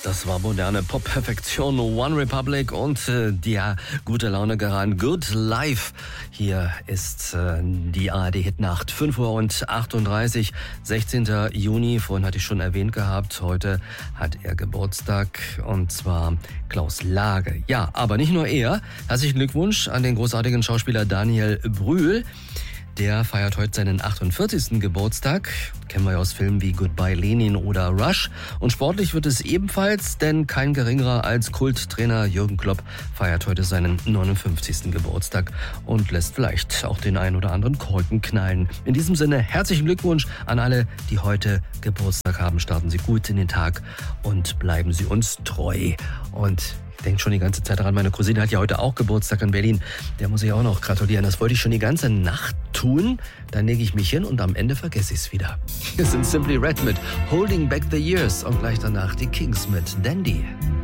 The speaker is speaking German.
Das war moderne Pop-Perfektion, One Republic und der gute Laune geran Good Life. Hier ist die ARD-Hitnacht, 5:38 Uhr, 16. Juni. Vorhin hatte ich schon erwähnt gehabt, heute hat er Geburtstag und zwar Klaus Lage. Ja, aber nicht nur er. Herzlichen Glückwunsch an den großartigen Schauspieler Daniel Brühl. Der feiert heute seinen 48. Geburtstag. Kennen wir ja aus Filmen wie Goodbye Lenin oder Rush. Und sportlich wird es ebenfalls, denn kein geringerer als Kulttrainer Jürgen Klopp feiert heute seinen 59. Geburtstag und lässt vielleicht auch den einen oder anderen Korken knallen. In diesem Sinne herzlichen Glückwunsch an alle, die heute Geburtstag haben. Starten Sie gut in den Tag und bleiben Sie uns treu. Und denkt schon die ganze Zeit daran, meine Cousine hat ja heute auch Geburtstag in Berlin. Der muss ich auch noch gratulieren. Das wollte ich schon die ganze Nacht tun. Dann lege ich mich hin und am Ende vergesse ich es wieder. Hier sind Simply Red mit Holding Back the Years und gleich danach die Kings mit Dandy.